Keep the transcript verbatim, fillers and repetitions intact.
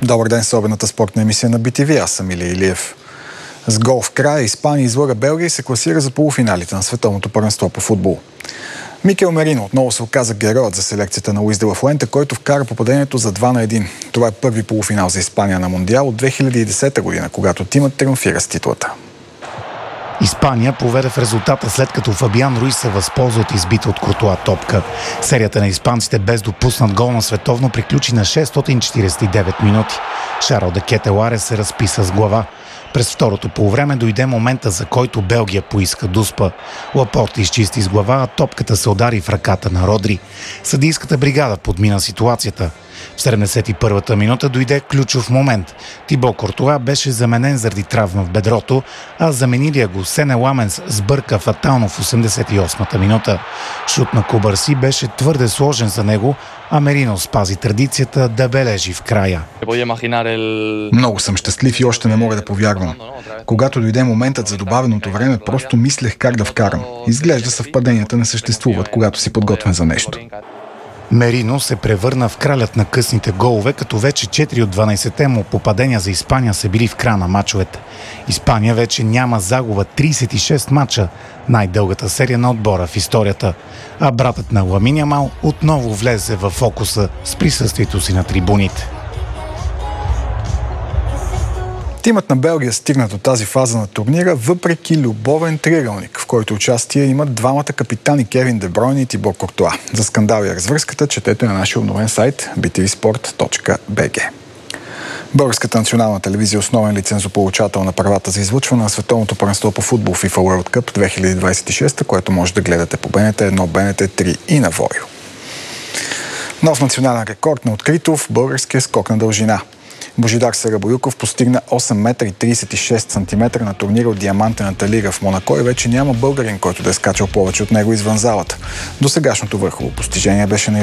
Добър ден с обедната спортна емисия на Би Ти Ви. Аз съм Илия Илиев. С гол в края Испания излъга Белгия и се класира за полуфиналите на световното първенство по футбол. Микел Мерино отново се оказа героят за селекцията на Луис де ла Фуенте, който вкара попадението за два на един. Това е първи полуфинал за Испания на Мондиал от две хиляди и десета година, когато тимът триумфира с титлата. Испания поведе в резултата, след като Фабиан Руис се възползва от избита от Куртуа топка. Серията на испанците без допуснат гол на световно приключи на шестстотин четиридесет и девет минути. Шарл де Кетеларе се разписа с глава. През второто полувреме дойде момента, за който Белгия поиска дуспа. Лапорт изчисти с глава, а топката се удари в ръката на Родри. Съдийската бригада подмина ситуацията. В седемдесет и първата минута дойде ключов момент. Тибо Куртуа беше заменен заради травма в бедрото, а заменилия го Сене Ламенс сбърка фатално в осемдесет и осмата минута. Шут на Кубарси беше твърде сложен за него, а Мерино спази традицията да бележи в края. Много съм щастлив и още не мога да повярвам. Когато дойде моментът за добавеното време, просто мислех как да вкарам. Изглежда съвпаденията не съществуват, когато си подготвен за нещо. Мерино се превърна в кралят на късните голове, като вече четири от дванадесетте му попадения за Испания са били в края на мачовете. Испания вече няма загуба тридесет и шест мача, най-дългата серия на отбора в историята. А братът на Ламин Ямал отново влезе във фокуса с присъствието си на трибуните. Тимът на Белгия стигна до тази фаза на турнира въпреки любовен триъгълник, в който участие имат двамата капитани Кевин Де Бройне и Тибо Куртуа. За скандал и развръзката четете на нашия обновен сайт би ти ви спорт точка би джи. Българската национална телевизия е основен лицензополучател на правата за излъчване на световното първенство по футбол FIFA World Cup две хиляди двадесет и шеста, което може да гледате по Б Н Т едно, Б Н Т три и на Ворио. Нов национален рекорд на открито в българския скок на дължина. Божидар Сарабоюков постигна осем метра и тридесет и шест сантиметра на турнира от Диамантената лига в Монако и вече няма българин, който да е скачал повече от него извън залата. Досегашното върхово постижение беше на